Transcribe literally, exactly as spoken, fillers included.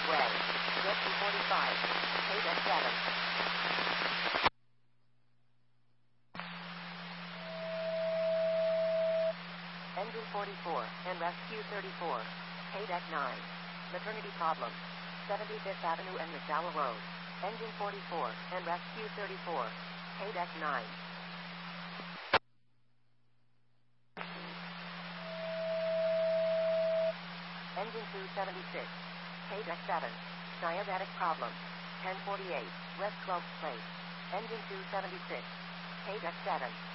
way. Jet two forty-five. K deck seven. Engine forty-four, and Rescue thirty-four. K deck nine. Maternity problem. seventy-fifth Avenue and McDowell Road. Engine forty-four, and Rescue thirty-four. K deck nine. Engine two seventy-six. K deck seven. Diabatic problem. ten forty-eight. West twelfth place. Engine two seventy-six. K deck seven.